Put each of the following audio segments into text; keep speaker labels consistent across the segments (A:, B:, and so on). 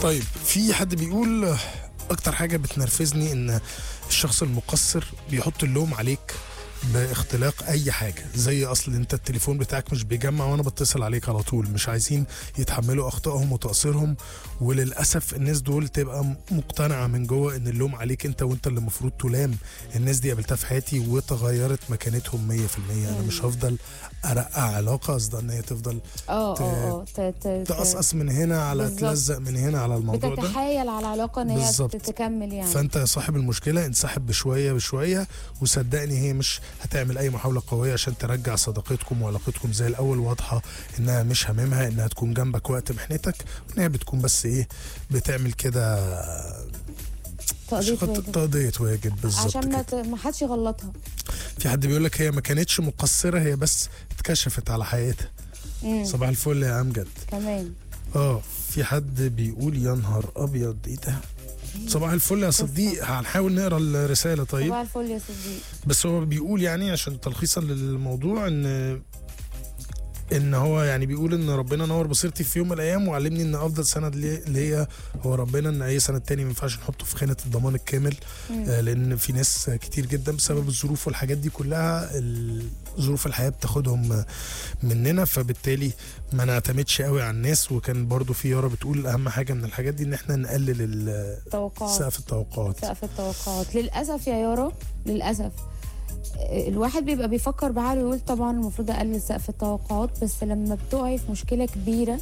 A: طيب في حد بيقول اكتر حاجه بتنرفزني ان الشخص المقصر بيحط اللوم عليك باختلاق اي حاجه، زي اصل انت التليفون بتاعك مش بيجمع وانا بتصل عليك على طول. مش عايزين يتحملوا اخطائهم وتقصيرهم، وللاسف الناس دول تبقى مقتنعه من جوه ان اللوم عليك انت، وانت اللي المفروض تلام. الناس دي قابلتها في حياتي وتغيرت مكانتهم 100%. انا مش هفضل ارقع علاقه قصدها ان هي تفضل تقصقص من هنا على بالزبط. تلزق من هنا على الموضوع ده،
B: بتتحايل على العلاقه ان هي تكمل يعني.
A: فانت يا صاحب المشكله انسحب بشويه بشويه، وصدقني هي مش هتعمل اي محاوله قويه عشان ترجع صداقتكم وعلاقتكم زي الاول. واضحه انها مش هاممها انها تكون جنبك وقت محنتك، وانها بتكون بس ايه بتعمل كده تقضية واجب بالظبط
B: عشان ما حدش يغلطها.
A: في حد بيقول لك هي ما كانتش مقصره، هي بس اتكشفت على حقيقتها. صباح الفل يا امجد
B: كمان.
A: في حد بيقول يا نهار ابيض ايه ده. صباح الفل يا صديق، هنحاول نقرا الرساله. طيب
B: صباح الفل يا صديق.
A: بس هو بيقول يعني عشان تلخيصا للموضوع ان هو يعني بيقول ان ربنا نور بصيرتي في يوم من الايام وعلمني ان افضل سند اللي هي هو ربنا، ان اي سند تاني ما ينفعش نحطه في خانه الضمان الكامل. لان في ناس كتير جدا بسبب الظروف والحاجات دي كلها، ظروف الحياه بتاخدهم مننا، فبالتالي ما نعتمدش قوي على الناس. وكان برضو في يارا بتقول اهم حاجه من الحاجات دي ان احنا نقلل سقف
B: التوقعات. للاسف يا يارا، للاسف الواحد بيبقى بيفكر بعقله يقول طبعا المفروض اقلل سقف التوقعات، بس لما بتقعي في مشكله كبيره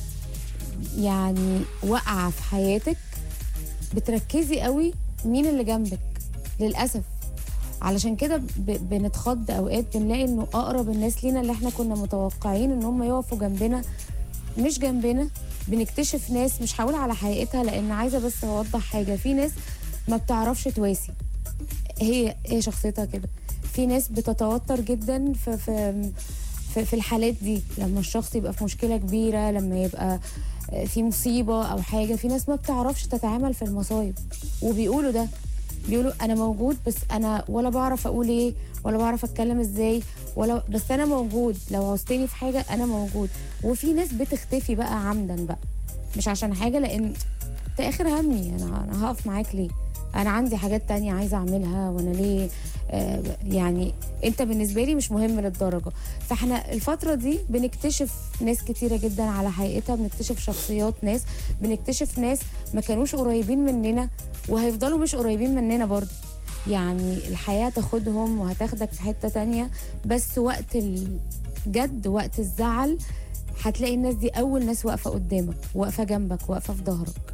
B: يعني واقعه في حياتك بتركزي قوي مين اللي جنبك للاسف. علشان كده بنتخض اوقات، بنلاقي انه اقرب الناس لينا اللي احنا كنا متوقعين ان هم يقفوا جنبنا مش جنبنا. بنكتشف ناس مش هقول على حقيقتها، لان عايزه بس اوضح حاجه. في ناس ما بتعرفش تواسي، هي شخصيتها كده. في ناس بتتوتر جدا في الحالات دي، لما الشخص يبقى في مشكله كبيره، لما يبقى في مصيبه او حاجه. في ناس ما بتعرفش تتعامل في المصايب، وبيقولوا ده، بيقولوا انا موجود بس انا ولا بعرف اقول ايه ولا بعرف اتكلم ازاي، ولا بس انا موجود، لو عوزتني في حاجه انا موجود. وفي ناس بتختفي بقى عمدا بقى، مش عشان حاجه، لان ده اخر همي، انا هقف معاك ليه؟ انا عندي حاجات تانية عايزه اعملها، وانا ليه يعني انت بالنسبه لي مش مهم للدرجه. فاحنا الفتره دي بنكتشف ناس كتيره جدا على حقيقتها، بنكتشف شخصيات ناس، بنكتشف ناس ما كانوش قريبين مننا وهيفضلوا مش قريبين مننا برضه. يعني الحياه تاخدهم وهتاخدك في حته تانية، بس وقت الجد وقت الزعل هتلاقي الناس دي اول ناس واقفه قدامك، واقفه جنبك، واقفه في ظهرك.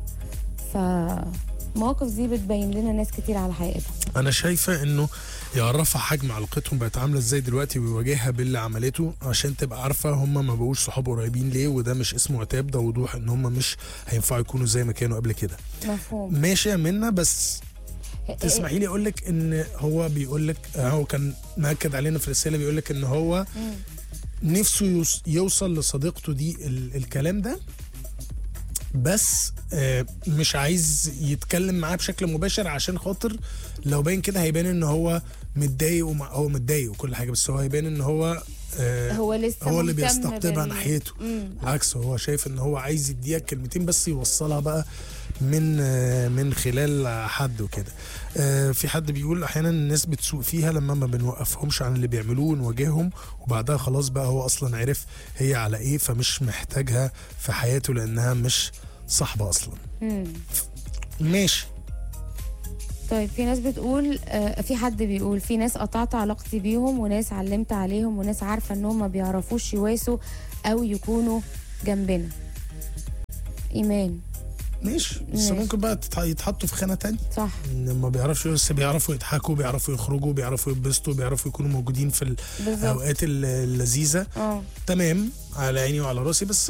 B: مواقف دي بتبين لنا ناس كتير على حقيقتها.
A: انا شايفه انه يعرفها حجم علاقتهم بقت عامله ازاي دلوقتي، ويواجهها باللي عملته عشان تبقى عارفه هم ما بقوش صحاب قريبين ليه. وده مش اسمه عتاب، ده وضوح ان هم مش هينفعوا يكونوا زي ما كانوا قبل كده.
B: مفهوم.
A: ماشي يا منى، بس تسمحي لي اقول لك ان هو بيقول لك، هو كان مأكد علينا في الرساله، بيقول لك ان هو نفسه يوصل لصديقته دي الكلام ده، بس مش عايز يتكلم معاه بشكل مباشر عشان خاطر لو باين كده هيبان ان هو متضايق، هو متضايق وكل حاجه، بس هو هيبان ان هو
B: لسه
A: هو اللي بيستقطبها ناحيته. بالعكس، هو شايف ان هو عايز يديها كلمتين بس يوصلها بقى من خلال حد وكده. في حد بيقول احيانا الناس بتسوق فيها لما ما بنوقفهمش عن اللي بيعملوه ونواجههم، وبعدها خلاص بقى هو اصلا عرف هي على ايه، فمش محتاجها في حياته لانها مش صاحبه اصلا. ماشي.
B: طيب في ناس بتقول في حد بيقول في ناس قطعت علاقتي بيهم، وناس علمت عليهم، وناس عارفه انهم ما بيعرفوش يواسوا او يكونوا جنبنا. ايمان
A: ماشي، بس ممكن بقى يتحطوا في خانه تانية.
B: صح،
A: ما بيعرفوا، بس بيعرفوا يضحكوا، بيعرفوا يخرجوا، بيعرفوا يتبسطوا، بيعرفوا يكونوا موجودين في الاوقات اللذيذه. تمام، على عيني وعلى راسي، بس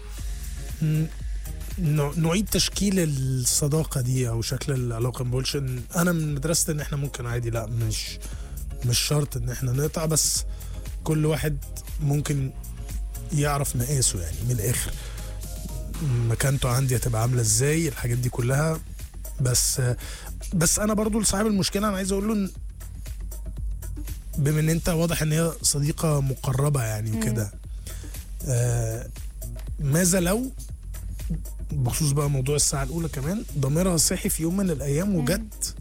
A: نعيد تشكيل الصداقه دي او شكل العلاقه. ما بقولش ان انا من مدرسه ان احنا ممكن عادي، لا مش شرط ان احنا نقطع، بس كل واحد ممكن يعرف مقاسه، يعني من الاخر مكانته عندي هتبقى عامله ازاي، الحاجات دي كلها. بس انا برضو لصاحب المشكله انا عايز اقول له بما ان انت واضح ان هي صديقه مقربه يعني وكده، ماذا لو بخصوص بقى موضوع الساعه الاولى كمان، ضميرها صحي في يوم من الايام وجت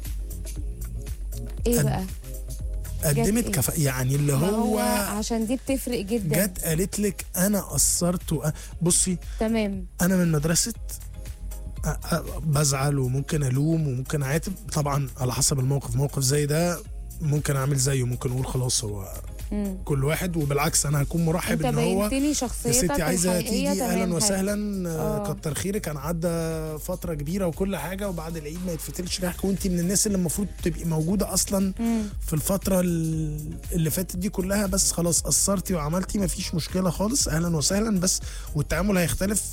B: ايه بقى؟
A: قدمت
B: إيه؟
A: يعني اللي
B: ما هو
A: هو
B: عشان دي بتفرق جدا.
A: جت قالت لك انا قصرت بصي
B: تمام.
A: انا من مدرسه بزعل وممكن الوم وممكن اعاتب طبعا على حسب الموقف. موقف زي ده ممكن اعمل زيه، ممكن اقول خلاص هو كل واحد، وبالعكس انا هكون مرحب ان هو
B: انت بينتلي
A: يا
B: شخصيتك
A: ستي عايزه
B: الحقيقية.
A: تيجي اهلا
B: تمام،
A: وسهلا، كتر خيرك، انا عدى فتره كبيره وكل حاجه، وبعد العيد ما يتفتلش ريحك، وانت من الناس اللي المفروض تبقي موجوده اصلا في الفتره اللي فاتت دي كلها، بس خلاص قصرتي وعملتي ما فيش مشكله خالص، اهلا وسهلا، بس والتعامل هيختلف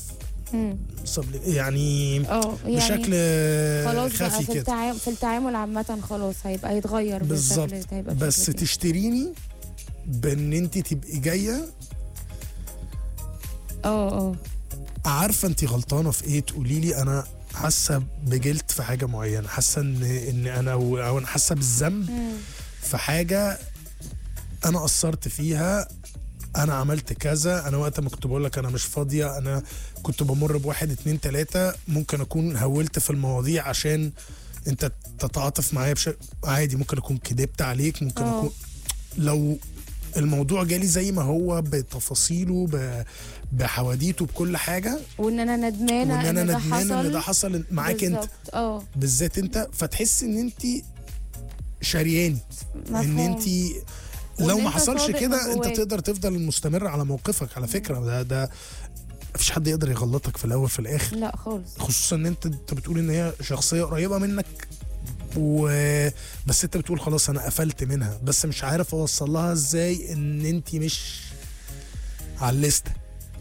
A: يعني بشكل
B: خلاص
A: خفي
B: بقى
A: كده
B: في التعامل عامة خلاص هيبقى يتغير
A: بالظبط. بس تشتريني بان انت تبقي جايه عارفه انت غلطانه في ايه، تقولي لي انا حاسه بجلد في حاجه معينه، حاسه ان انا او انا حاسه بالذنب في حاجه انا قصرت فيها، انا عملت كذا، انا وقت ما كنت بقول لك انا مش فاضيه، انا كنت بمر بواحد اتنين تلاته، ممكن اكون هولت في المواضيع عشان انت تتعاطف معايا عادي، ممكن اكون كدبت عليك، ممكن اكون لو الموضوع جالي زي ما هو بتفاصيله بحواديته بكل حاجه،
B: وان انا ندمانه
A: ان ده حصل معاك انت بالذات انت، فتحس ان انت شرياني، ان انت لو ما حصلش كده انت تقدر تفضل مستمر على موقفك. على فكره ده مفيش حد يقدر يغلطك في الاول في الاخر،
B: لا خالص،
A: خصوصا ان انت بتقول ان هي شخصيه قريبه منك بس انت بتقول خلاص انا قفلت منها، بس مش عارف اوصل لها ازاي ان انت مش على الليسته.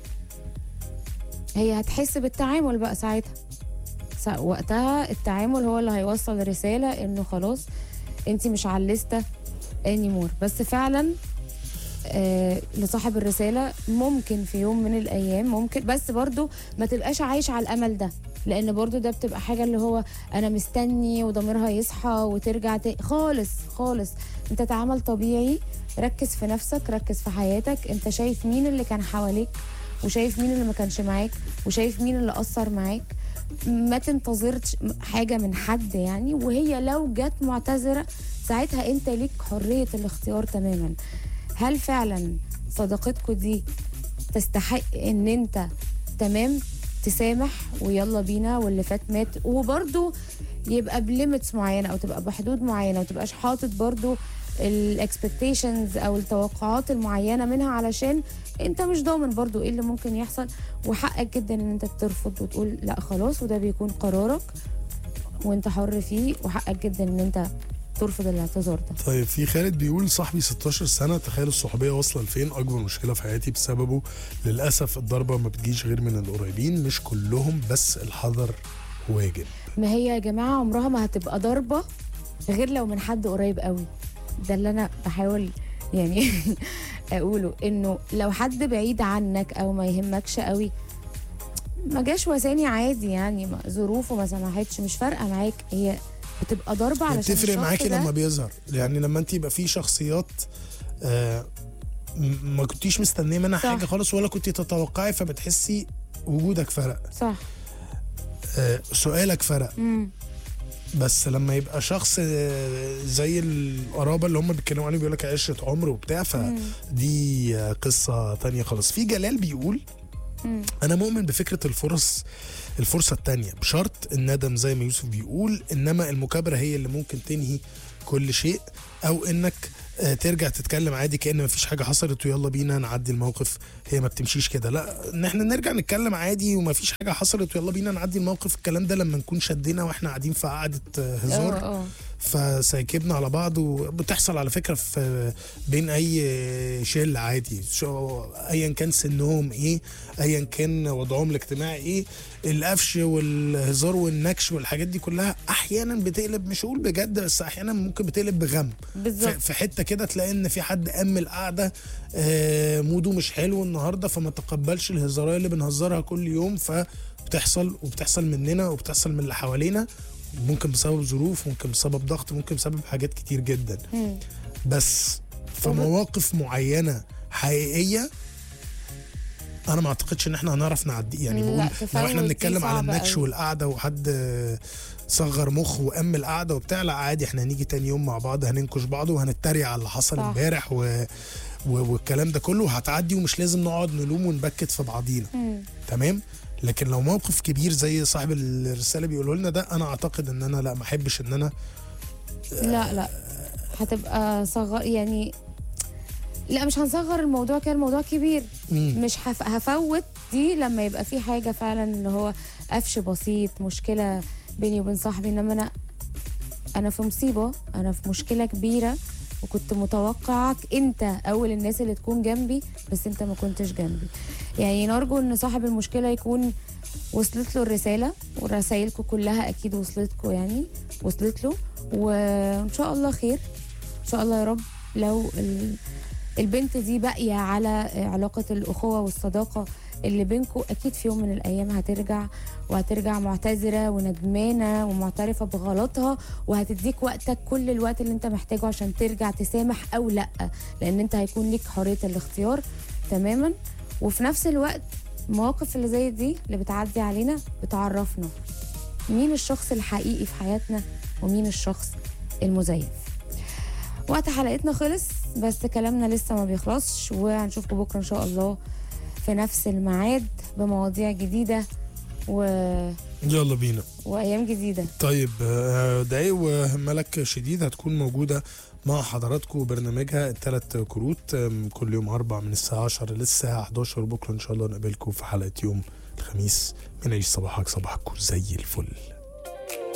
B: هي هتحس بالتعامل بقى ساعتها، وقتها التعامل هو اللي هيوصل رساله انه خلاص انت مش على الليسته انيمور. بس فعلا لصاحب الرساله ممكن في يوم من الايام ممكن، بس برضو ما تبقاش عايش على الامل ده، لان برضو ده بتبقى حاجه اللي هو انا مستني وضميرها يصحى وترجع خالص خالص. انت تعامل طبيعي، ركز في نفسك، ركز في حياتك، انت شايف مين اللي كان حواليك وشايف مين اللي ما كانش معاك وشايف مين اللي قصر معاك. ما تنتظرش حاجه من حد يعني، وهي لو جت معتذره ساعتها انت ليك حريه الاختيار تماما. هل فعلا صداقتكم دي تستحق ان انت تمام تسامح ويلا بينا واللي فات مات، وبرضو يبقى بليميتس معينه او تبقى بحدود معينه، وتبقاش حاطط برضو الاكسبكتيشنز او التوقعات المعينه منها، علشان انت مش ضامن برضو ايه اللي ممكن يحصل، وحقك جدا ان انت ترفض وتقول لا خلاص، وده بيكون قرارك وانت حر فيه، وحقك جدا ان انت ترفض الاعتذار ده.
A: طيب في خالد بيقول صاحبي 16 سنه، تخيل الصحوبيه واصله لفين، اكبر مشكله في حياتي بسببه، للاسف الضربه ما بتجيش غير من القريبين، مش كلهم، بس الحذر واجب.
B: ما هي يا جماعه عمرها ما هتبقى ضربه غير لو من حد قريب قوي، ده اللي انا بحاول يعني اقوله، انه لو حد بعيد عنك او ما يهمكش قوي ما جاش وثاني عادي يعني، ظروفه ما سمحتش، مش فارقه معاك، هي بتبقى ضربه علشان
A: بتفرق معاكي لما بيظهر، يعني لما انت يبقى في شخصيات ما كنتيش مستنيه منها حاجه خالص ولا كنتي تتوقعي، فبتحسي وجودك فرق،
B: صح،
A: سؤالك فرق. بس لما يبقى شخص زي القرابه اللي هم بيتكلموا عليه، بيقول لك عشره عمر وبتاع، فدي قصه تانية خالص. في جلال بيقول انا مؤمن بفكره الفرصه التانية بشرط الندم زي ما يوسف بيقول، انما المكابره هي اللي ممكن تنهي كل شيء، او انك ترجع تتكلم عادي كأن مفيش حاجه حصلت ويلا بينا نعدي الموقف. هي ما بتمشيش كده، لا، ان احنا نرجع نتكلم عادي ومفيش حاجه حصلت ويلا بينا نعدي الموقف. الكلام ده لما نكون شدينا واحنا قاعدين في قعده هزار فسايكبنا على بعض، وبتحصل على فكره في بين اي شله عادي، ايا كان سنهم ايه، ايا كان وضعهم الاجتماعي ايه، القفش والهزار والنكش والحاجات دي كلها احيانا بتقلب، مش هقول بجد، بس احيانا ممكن بتقلب بغم في حته كده، تلاقي ان في حد قام القعده موده مش حلو النهارده، فما تقبلش الهزاريه اللي بنهزرها كل يوم، وبتحصل مننا وبتحصل من اللي حوالينا، ممكن بسبب ظروف، ممكن بسبب ضغط، ممكن بسبب حاجات كتير جدا. بس في مواقف معينه حقيقيه انا ما اعتقدش ان احنا هنعرف نعدي، يعني
B: لا،
A: بقول لو
B: تفاوت
A: احنا
B: دي
A: بنتكلم على
B: صعبة
A: النكش
B: أوي.
A: والقعده وحد صغر مخ وام القعده وبتاع، لا عادي احنا هنيجي تاني يوم مع بعض هننكش بعض وهنتريق على اللي حصل
B: صح.
A: امبارح والكلام ده كله هتعدي، ومش لازم نقعد نلوم ونبكت في بعضينا. تمام. لكن لو موقف كبير زي صاحب الرساله بيقوله لنا ده، انا اعتقد ان انا لا ما احبش ان انا
B: لا هتبقى صغر يعني. لا مش هنصغر الموضوع، كان الموضوع كبير. مش هفوت دي لما يبقى في حاجة فعلا اللي هو قفش بسيط، مشكلة بيني وبين صاحبي، انما انا في مصيبة، انا في مشكلة كبيرة، وكنت متوقعك انت اول الناس اللي تكون جنبي، بس انت ما كنتش جنبي. يعني نرجو ان صاحب المشكلة يكون وصلت له الرسالة، ورسائلكم كلها اكيد وصلتكم، يعني وصلت له، وان شاء الله خير ان شاء الله يا رب. لو البنت دي باقية على علاقة الأخوة والصداقة اللي بينكم، أكيد في يوم من الأيام هترجع، وهترجع معتذرة وندمانة ومعترفة بغلطها، وهتديك وقتك، كل الوقت اللي انت محتاجه عشان ترجع تسامح أو لأ، لأن انت هيكون ليك حرية الاختيار تماما. وفي نفس الوقت المواقف اللي زي دي اللي بتعدي علينا بتعرفنا مين الشخص الحقيقي في حياتنا ومين الشخص المزيف. وقت حلقتنا خلص، بس كلامنا لسه ما بيخلصش، وهنشوفكم بكره ان شاء الله في نفس الميعاد بمواضيع جديده
A: يلا بينا
B: وايام جديده.
A: طيب دقايق وملك شديد هتكون موجوده مع حضراتكم برنامجها الثلاث كروت كل يوم 4 من الساعه 10 للساعه 11. بكره ان شاء الله نقابلكم في حلقه يوم الخميس من عيش صباحك صباحكم زي الفل.